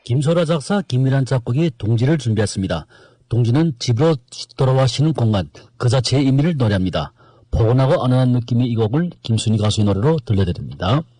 김소라 작사, 김미란 작곡이 동지를 준비했습니다. 동지는 집으로 돌아와 쉬는 공간, 그 자체의 의미를 노래합니다. 포근하고 안온한 느낌의 이 곡을 김순희 가수의 노래로 들려드립니다.